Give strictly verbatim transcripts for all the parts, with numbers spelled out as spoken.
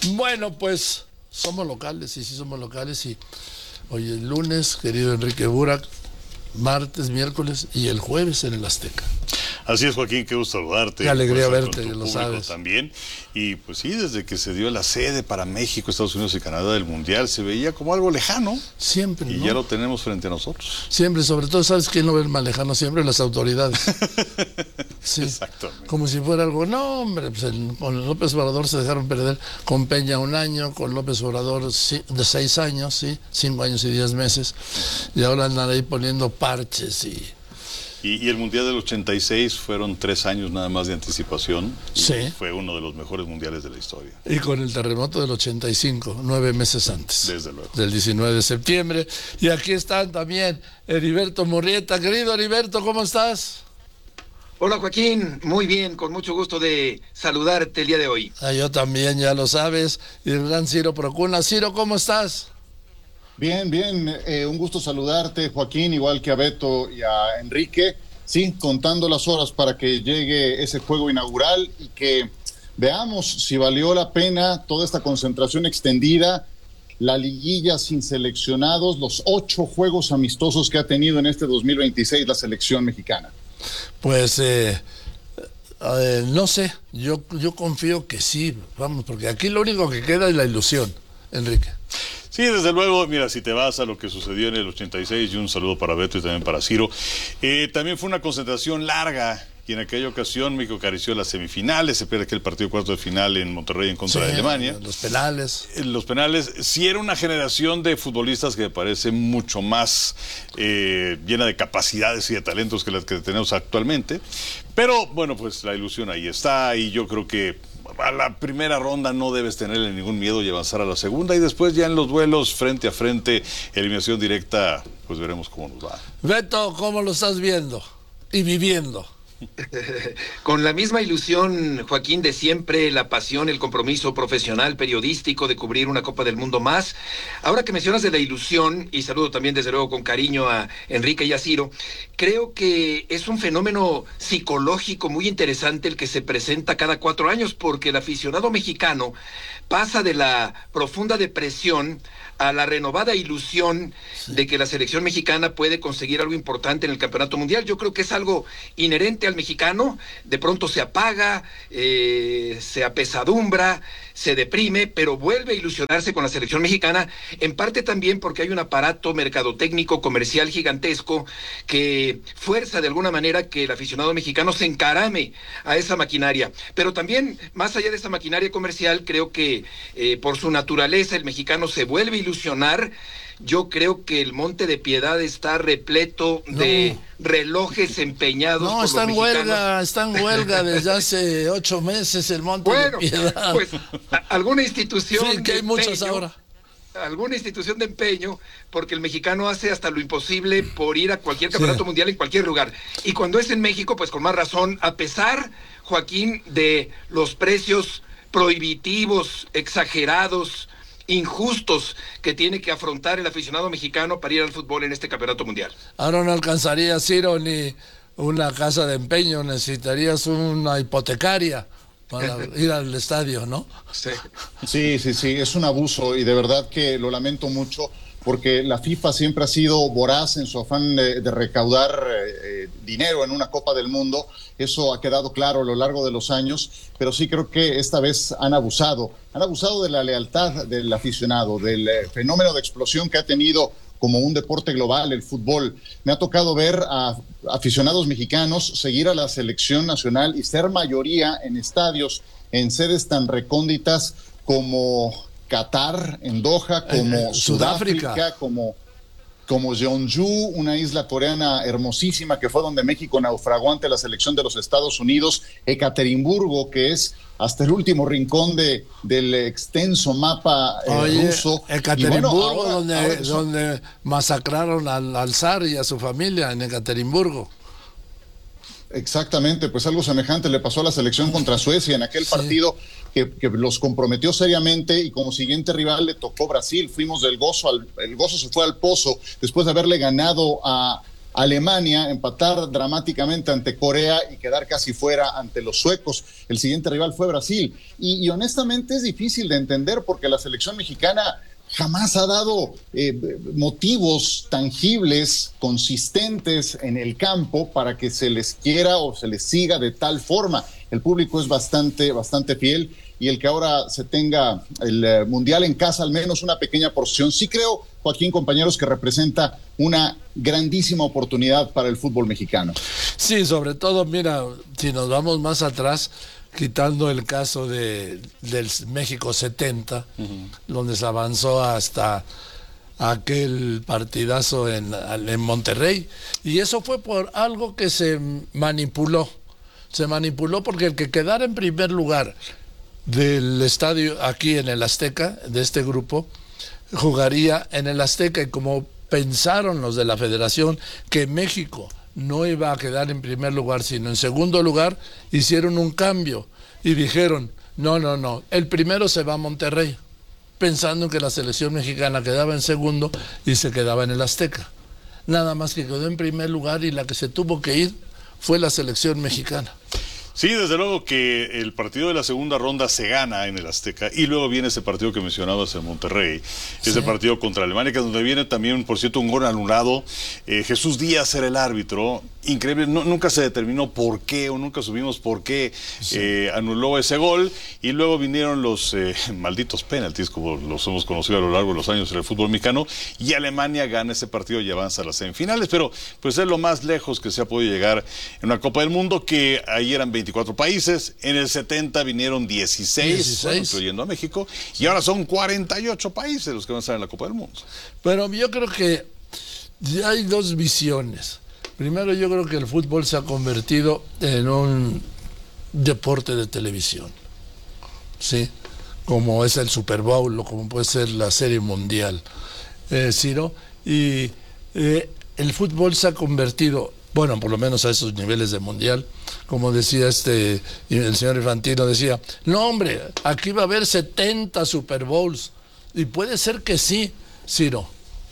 Bueno, pues somos locales, y sí somos locales. Y hoy el lunes, querido Enrique Burak, martes, miércoles y el jueves en el Azteca. Así es, Joaquín, qué gusto saludarte. Qué alegría pues, verte, lo sabes. También. Y pues sí, desde que se dio la sede para México, Estados Unidos y Canadá del Mundial, se veía como algo lejano. Siempre, Y ¿no? ya lo tenemos frente a nosotros. Siempre, sobre todo, ¿sabes quién lo ve más lejano? Siempre las autoridades. Sí. Exactamente. Como si fuera algo, no, hombre, pues el, con López Obrador se dejaron perder, con Peña un año, con López Obrador sí, de seis años, sí, cinco años y diez meses, y ahora andan ahí poniendo parches y... Y, y el Mundial del ochenta y seis fueron tres años nada más de anticipación. Sí. Fue uno de los mejores mundiales de la historia. Y con el terremoto del ochenta y cinco, nueve meses antes. Desde luego. Del diecinueve de septiembre. Y aquí están también Heriberto Murrieta. Querido Heriberto, ¿cómo estás? Hola Joaquín, muy bien, con mucho gusto de saludarte el día de hoy. Ah, yo también, ya lo sabes. Y el gran Ciro Procuna. Ciro, ¿cómo estás? Bien, bien, eh, un gusto saludarte, Joaquín, igual que a Beto y a Enrique. Sí, contando las horas para que llegue ese juego inaugural y que veamos si valió la pena toda esta concentración extendida, la liguilla sin seleccionados, los ocho juegos amistosos que ha tenido en este dos mil veintiséis la selección mexicana. Pues eh, eh, no sé, yo, yo confío que sí, vamos, porque aquí lo único que queda es la ilusión, Enrique. Sí, desde luego, mira, si te vas a lo que sucedió en el ochenta y seis, y un saludo para Beto y también para Ciro, eh, también fue una concentración larga, y en aquella ocasión México acarició las semifinales, se pierde aquel partido cuarto de final en Monterrey en contra Sí, de Alemania. Los penales. Los penales, sí era una generación de futbolistas que me parece mucho más eh, llena de capacidades y de talentos que las que tenemos actualmente, pero bueno, pues la ilusión ahí está, y yo creo que a la primera ronda no debes tenerle ningún miedo y avanzar a la segunda, y después ya en los duelos frente a frente, eliminación directa, pues veremos cómo nos va. Beto, ¿cómo lo estás viendo y viviendo? Con la misma ilusión, Joaquín, de siempre, la pasión, el compromiso profesional, periodístico de cubrir una Copa del Mundo más. Ahora que mencionas de la ilusión, y saludo también desde luego con cariño a Enrique y a Ciro, creo que es un fenómeno psicológico muy interesante el que se presenta cada cuatro años, porque el aficionado mexicano pasa de la profunda depresión a la renovada ilusión sí. de que la selección mexicana puede conseguir algo importante en el campeonato mundial. Yo creo que es algo inherente al mexicano, de pronto se apaga, eh, se apesadumbra, se deprime, pero vuelve a ilusionarse con la selección mexicana, en parte también porque hay un aparato mercadotécnico comercial gigantesco que fuerza de alguna manera que el aficionado mexicano se encarame a esa maquinaria. Pero también, más allá de esa maquinaria comercial, creo que eh, por su naturaleza el mexicano se vuelve a ilusionar. Yo creo que el Monte de Piedad está repleto no. de relojes empeñados. No, por está los en mexicanos. huelga, está en huelga desde hace ocho meses el Monte bueno, de Piedad. Pues a, alguna institución. Sí, que hay muchas ahora. Alguna institución de empeño, porque el mexicano hace hasta lo imposible por ir a cualquier campeonato sí. mundial en cualquier lugar. Y cuando es en México, pues con más razón, a pesar, Joaquín, de los precios prohibitivos, exagerados, injustos que tiene que afrontar el aficionado mexicano para ir al fútbol en este campeonato mundial. Ahora no alcanzaría, Ciro, ni una casa de empeño, necesitarías una hipotecaria para ir al estadio, ¿no? Sí. sí, sí, sí, es un abuso y de verdad que lo lamento mucho porque la FIFA siempre ha sido voraz en su afán de, de recaudar eh, dinero en una Copa del Mundo. Eso ha quedado claro a lo largo de los años, pero sí creo que esta vez han abusado. Han abusado de la lealtad del aficionado, del eh, fenómeno de explosión que ha tenido como un deporte global el fútbol. Me ha tocado ver a aficionados mexicanos seguir a la selección nacional y ser mayoría en estadios, en sedes tan recónditas como Qatar, en Doha, como eh, Sudáfrica, Sudáfrica, como, como Jeonju, una isla coreana hermosísima que fue donde México naufragó ante la selección de los Estados Unidos, Ekaterimburgo, que es hasta el último rincón de, del extenso mapa eh, Oye, ruso. Ekaterimburgo, bueno, ahora, donde, ahora eso... donde masacraron al, al zar y a su familia, en Ekaterimburgo. Exactamente, pues algo semejante le pasó a la selección contra Suecia en aquel sí. partido que, que los comprometió seriamente, y como siguiente rival le tocó Brasil. Fuimos del gozo al, el gozo se fue al pozo después de haberle ganado a Alemania, empatar dramáticamente ante Corea y quedar casi fuera ante los suecos. El siguiente rival fue Brasil. Y, y honestamente es difícil de entender porque la selección mexicana jamás ha dado eh, motivos tangibles, consistentes en el campo para que se les quiera o se les siga de tal forma. El público es bastante, bastante fiel y el que ahora se tenga el eh, Mundial en casa, al menos una pequeña porción, sí creo, Joaquín, compañeros, que representa una grandísima oportunidad para el fútbol mexicano. Sí, sobre todo, mira, si nos vamos más atrás, quitando el caso de del México setenta, uh-huh. donde se avanzó hasta aquel partidazo en, en Monterrey, y eso fue por algo que se manipuló, se manipuló porque el que quedara en primer lugar del estadio aquí en el Azteca, de este grupo, jugaría en el Azteca, y como pensaron los de la federación que México no iba a quedar en primer lugar, sino en segundo lugar, hicieron un cambio y dijeron, no, no, no, el primero se va a Monterrey, pensando que la selección mexicana quedaba en segundo y se quedaba en el Azteca. Nada más que quedó en primer lugar y la que se tuvo que ir fue la selección mexicana. Sí, desde luego que el partido de la segunda ronda se gana en el Azteca y luego viene ese partido que mencionabas en Monterrey, sí. ese partido contra Alemania, que es donde viene también, por cierto, un gol anulado. Eh, Jesús Díaz era el árbitro, increíble, no, nunca se determinó por qué o nunca supimos por qué sí. eh, anuló ese gol, y luego vinieron los eh, malditos penaltis, como los hemos conocido a lo largo de los años en el fútbol mexicano, y Alemania gana ese partido y avanza a las semifinales, pero pues es lo más lejos que se ha podido llegar en una Copa del Mundo, que ahí eran veinticuatro países, en el setenta vinieron dieciséis, dieciséis. Bueno, incluyendo a México, y ahora son cuarenta y ocho países los que van a estar en la Copa del Mundo. Pero yo creo que ya hay dos visiones. Primero, yo creo que el fútbol se ha convertido en un deporte de televisión, ¿sí? Como es el Super Bowl o como puede ser la Serie Mundial, eh, Ciro, y eh, el fútbol se ha convertido, bueno, por lo menos a esos niveles de mundial, como decía este, el señor Infantino decía, no hombre, aquí va a haber setenta Super Bowls, y puede ser que sí, Ciro,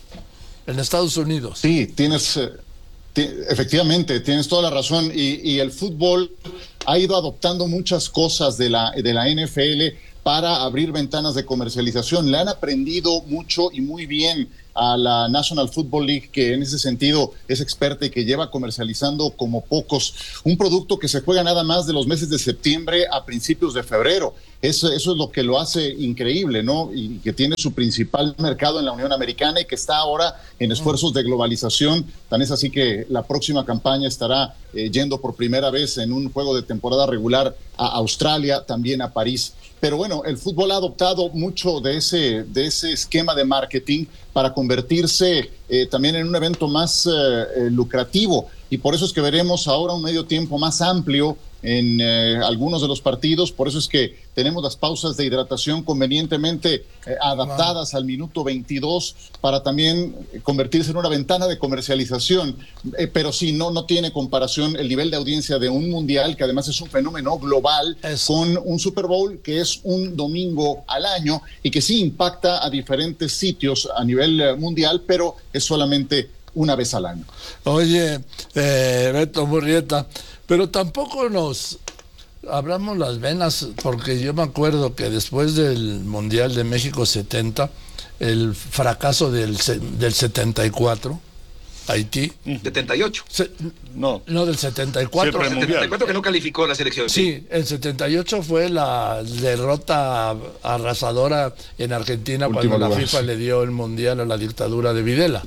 en Estados Unidos. Sí, tienes, eh, efectivamente, tienes toda la razón, y, y el fútbol ha ido adoptando muchas cosas de la, de la N F L para abrir ventanas de comercialización. Le han aprendido mucho y muy bien a la National Football League, que en ese sentido es experta y que lleva comercializando como pocos un producto que se juega nada más de los meses de septiembre a principios de febrero. Eso, eso es lo que lo hace increíble, ¿no? Y que tiene su principal mercado en la Unión Americana y que está ahora en esfuerzos de globalización. Tan es así que la próxima campaña estará eh, yendo por primera vez en un juego de temporada regular a Australia, también a París. Pero bueno, el fútbol ha adoptado mucho de ese, de ese esquema de marketing para convertirse eh, también en un evento más eh, eh, lucrativo. Y por eso es que veremos ahora un medio tiempo más amplio en eh, algunos de los partidos. Por eso es que tenemos las pausas de hidratación convenientemente eh, adaptadas wow. al minuto veintidós para también convertirse en una ventana de comercialización. Eh, pero sí, no, no tiene comparación el nivel de audiencia de un mundial, que además es un fenómeno global, eso. Con un Super Bowl que es un domingo al año y que sí impacta a diferentes sitios a nivel eh, mundial, pero es solamente una vez al año. Oye, eh, Beto Murrieta, pero tampoco nos abramos las venas, porque yo me acuerdo que después del Mundial de México setenta, el fracaso del, del setenta y cuatro, Haití. setenta y ocho. Se, no. No, del setenta y cuatro. El setenta y cuatro que no calificó la selección. Sí, el setenta y ocho fue la derrota arrasadora en Argentina. Último cuando lugar. La FIFA le dio el Mundial a la dictadura de Videla.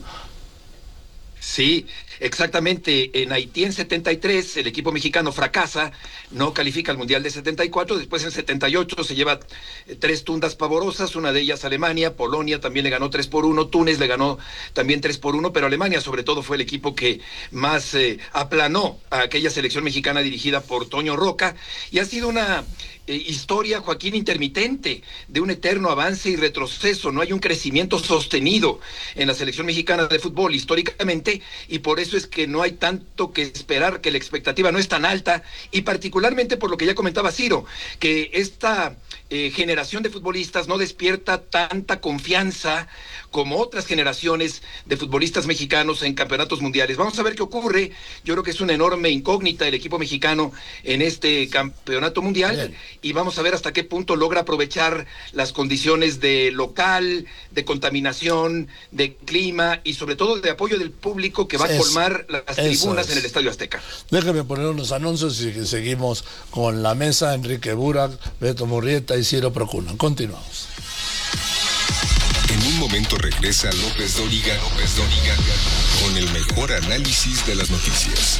Sí, exactamente. En Haití en setenta y tres el equipo mexicano fracasa, no califica al Mundial de setenta y cuatro, después en setenta y ocho se lleva tres tundas pavorosas, una de ellas Alemania, Polonia también le ganó tres por uno, Túnez le ganó también tres por uno, pero Alemania sobre todo fue el equipo que más eh, aplanó a aquella selección mexicana dirigida por Toño Roca, y ha sido una eh, historia, Joaquín, intermitente, de un eterno avance y retroceso. No hay un crecimiento sostenido en la selección mexicana de fútbol históricamente, y por eso es que no hay tanto que esperar, que la expectativa no es tan alta, y particularmente por lo que ya comentaba Ciro, que esta eh, generación de futbolistas no despierta tanta confianza como otras generaciones de futbolistas mexicanos en campeonatos mundiales. Vamos a ver qué ocurre. Yo creo que es una enorme incógnita el equipo mexicano en este campeonato mundial. Bien. Y vamos a ver hasta qué punto logra aprovechar las condiciones de local, de contaminación, de clima y sobre todo de apoyo del público que va a colmar las tribunas en el Estadio Azteca. Déjame poner unos anuncios y seguimos con la mesa. Enrique Burak, Beto Murrieta y Ciro Procuna. Continuamos. En un momento regresa López Dóriga, López Dóriga, con el mejor análisis de las noticias.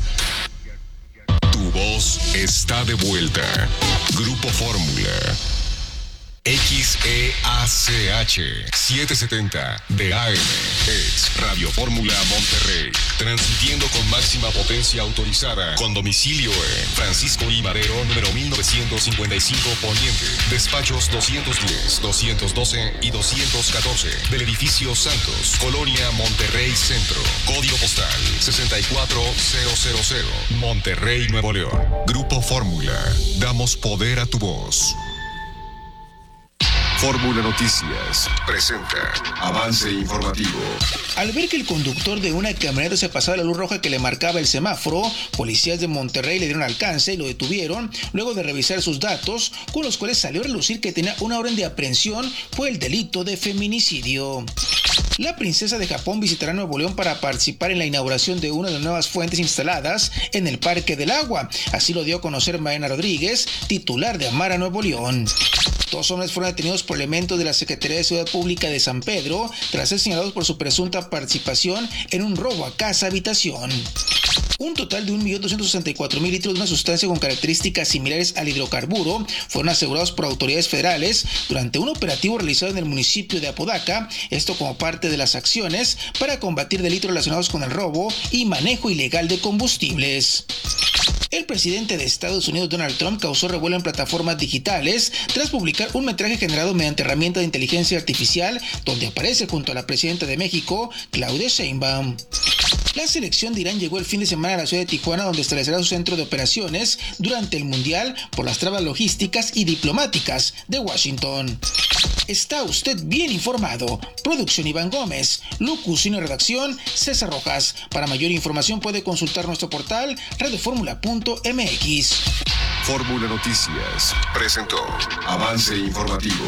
Tu voz está de vuelta. Grupo Fórmula. X E A C H setecientos setenta de A M es Radio Fórmula Monterrey, transmitiendo con máxima potencia autorizada, con domicilio en Francisco I. Madero, número mil novecientos cincuenta y cinco Poniente, despachos doscientos diez, doscientos doce y doscientos catorce, del edificio Santos, Colonia Monterrey Centro, código postal sesenta y cuatro mil, Monterrey, Nuevo León. Grupo Fórmula, damos poder a tu voz. Fórmula Noticias presenta avance informativo. Al ver que el conductor de una camioneta se pasaba la luz roja que le marcaba el semáforo, policías de Monterrey le dieron alcance y lo detuvieron luego de revisar sus datos, con los cuales salió a relucir que tenía una orden de aprehensión por el delito de feminicidio. La princesa de Japón visitará Nuevo León para participar en la inauguración de una de las nuevas fuentes instaladas en el Parque del Agua. Así lo dio a conocer Mariana Rodríguez, titular de Amara Nuevo León. Dos hombres fueron detenidos por elementos de la Secretaría de Seguridad Pública de San Pedro tras ser señalados por su presunta participación en un robo a casa-habitación. Un total de un millón doscientos sesenta y cuatro mil litros de una sustancia con características similares al hidrocarburo fueron asegurados por autoridades federales durante un operativo realizado en el municipio de Apodaca, esto como parte de las acciones para combatir delitos relacionados con el robo y manejo ilegal de combustibles. El presidente de Estados Unidos, Donald Trump, causó revuelo en plataformas digitales tras publicar un metraje generado mediante herramienta de inteligencia artificial donde aparece junto a la presidenta de México, Claudia Sheinbaum. La selección de Irán llegó el fin de semana a la ciudad de Tijuana, donde establecerá su centro de operaciones durante el Mundial por las trabas logísticas y diplomáticas de Washington. Está usted bien informado. Producción Iván Gómez, locución y redacción César Rojas. Para mayor información puede consultar nuestro portal radioformula punto m x. Fórmula Noticias presentó avance informativo.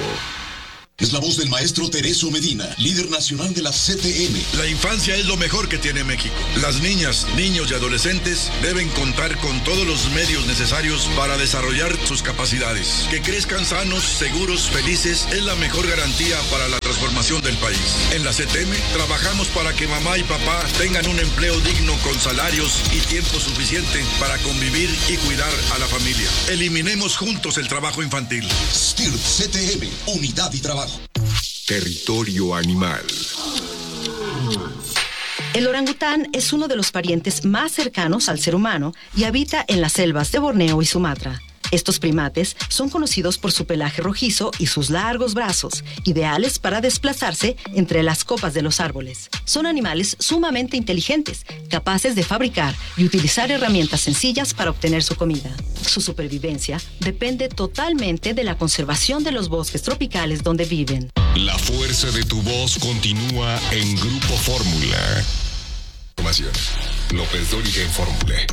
Es la voz del maestro Tereso Medina, líder nacional de la C T M. La infancia es lo mejor que tiene México. Las niñas, niños y adolescentes deben contar con todos los medios necesarios para desarrollar sus capacidades. Que crezcan sanos, seguros, felices es la mejor garantía para la transformación del país. En la C T M trabajamos para que mamá y papá tengan un empleo digno con salarios y tiempo suficiente para convivir y cuidar a la familia. Eliminemos juntos el trabajo infantil. S T I R C T M, unidad y trabajo. Territorio animal. El orangután es uno de los parientes más cercanos al ser humano y habita en las selvas de Borneo y Sumatra. Estos primates son conocidos por su pelaje rojizo y sus largos brazos, ideales para desplazarse entre las copas de los árboles. Son animales sumamente inteligentes, capaces de fabricar y utilizar herramientas sencillas para obtener su comida. Su supervivencia depende totalmente de la conservación de los bosques tropicales donde viven. La fuerza de tu voz continúa en Grupo Fórmula. Información. López Dóriga en Fórmula.